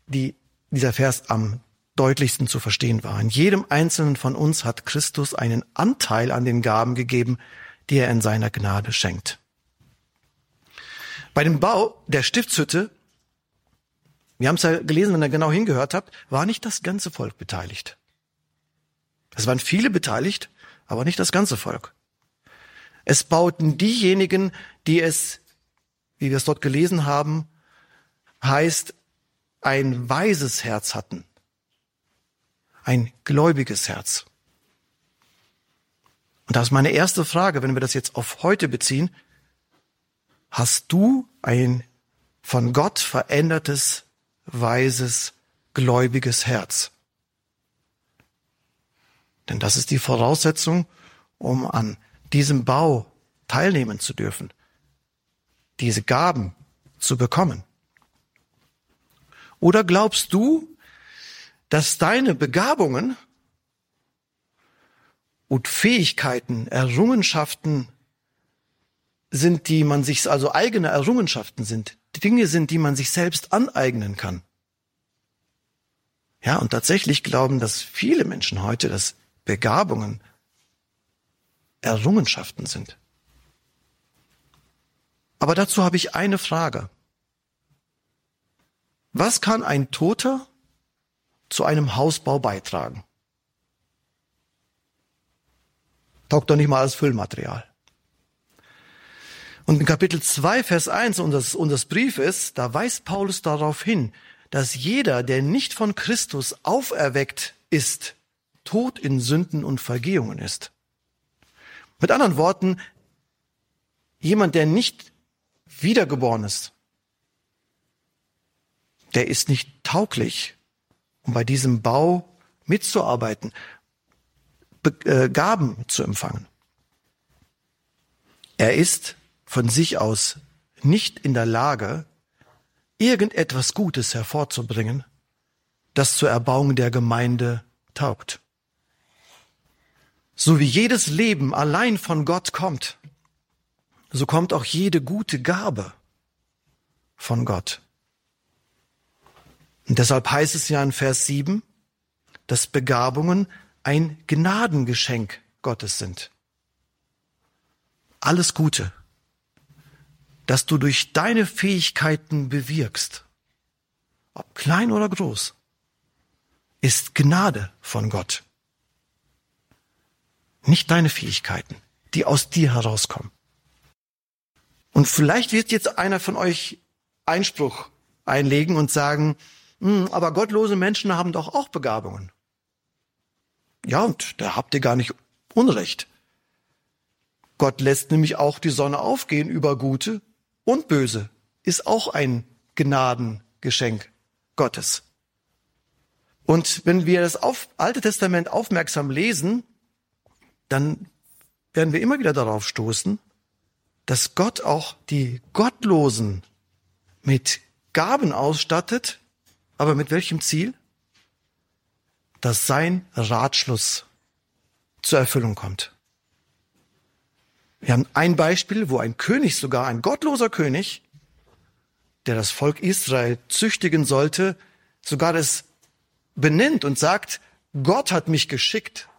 dieser Vers am deutlichsten zu verstehen war. In jedem Einzelnen von uns hat Christus einen Anteil an den Gaben gegeben, die er in seiner Gnade schenkt. Bei dem Bau der Stiftshütte, wir haben es ja gelesen, wenn ihr genau hingehört habt, war nicht das ganze Volk beteiligt. Es waren viele beteiligt, aber nicht das ganze Volk. Es bauten diejenigen, die es, wie wir es dort gelesen haben, heißt, ein weises Herz hatten. Ein gläubiges Herz. Und das ist meine erste Frage, wenn wir das jetzt auf heute beziehen. Hast du ein von Gott verändertes, weises, gläubiges Herz? Denn das ist die Voraussetzung, um an diesem Bau teilnehmen zu dürfen, diese Gaben zu bekommen. Oder glaubst du, dass deine Begabungen und Fähigkeiten, Errungenschaften sind, die man sich, also eigene Errungenschaften sind, Dinge sind, die man sich selbst aneignen kann? Ja, und tatsächlich glauben das viele Menschen heute, dass Begabungen Errungenschaften sind. Aber dazu habe ich eine Frage. Was kann ein Toter zu einem Hausbau beitragen? Taugt doch nicht mal als Füllmaterial. Und in Kapitel 2, Vers 1 unseres Briefes, da weist Paulus darauf hin, dass jeder, der nicht von Christus auferweckt ist, tot in Sünden und Vergehungen ist. Mit anderen Worten, jemand, der nicht wiedergeboren ist, der ist nicht tauglich, um bei diesem Bau mitzuarbeiten, Gaben zu empfangen. Er ist von sich aus nicht in der Lage, irgendetwas Gutes hervorzubringen, das zur Erbauung der Gemeinde taugt. So wie jedes Leben allein von Gott kommt, so kommt auch jede gute Gabe von Gott. Und deshalb heißt es ja in Vers 7, dass Begabungen ein Gnadengeschenk Gottes sind. Alles Gute, das du durch deine Fähigkeiten bewirkst, ob klein oder groß, ist Gnade von Gott. Nicht deine Fähigkeiten, die aus dir herauskommen. Und vielleicht wird jetzt einer von euch Einspruch einlegen und sagen, aber gottlose Menschen haben doch auch Begabungen. Ja, und da habt ihr gar nicht Unrecht. Gott lässt nämlich auch die Sonne aufgehen über Gute und Böse. Ist auch ein Gnadengeschenk Gottes. Und wenn wir das Alte Testament aufmerksam lesen, dann werden wir immer wieder darauf stoßen, dass Gott auch die Gottlosen mit Gaben ausstattet, aber mit welchem Ziel? Dass sein Ratschluss zur Erfüllung kommt. Wir haben ein Beispiel, wo ein König, sogar ein gottloser König, der das Volk Israel züchtigen sollte, sogar das benennt und sagt, Gott hat mich geschickt.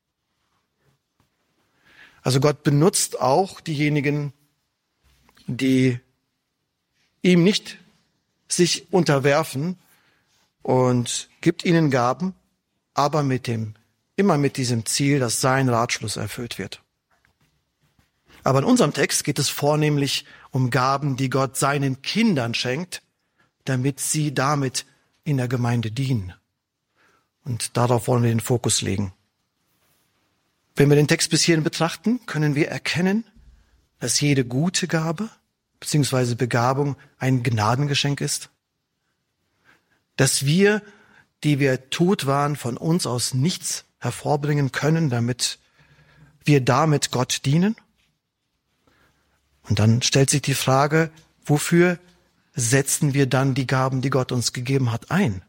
Also Gott benutzt auch diejenigen, die ihm nicht sich unterwerfen und gibt ihnen Gaben, aber immer mit diesem Ziel, dass sein Ratschluss erfüllt wird. Aber in unserem Text geht es vornehmlich um Gaben, die Gott seinen Kindern schenkt, damit sie damit in der Gemeinde dienen. Und darauf wollen wir den Fokus legen. Wenn wir den Text bis hierhin betrachten, können wir erkennen, dass jede gute Gabe bzw. Begabung ein Gnadengeschenk ist. Dass wir, die wir tot waren, von uns aus nichts hervorbringen können, damit wir damit Gott dienen. Und dann stellt sich die Frage, wofür setzen wir dann die Gaben, die Gott uns gegeben hat, ein?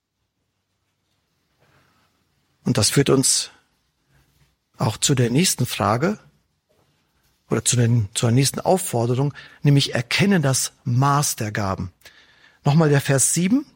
Und das führt uns auch zu der nächsten Frage oder zur nächsten Aufforderung, nämlich erkenne das Maß der Gaben. Nochmal der Vers 7.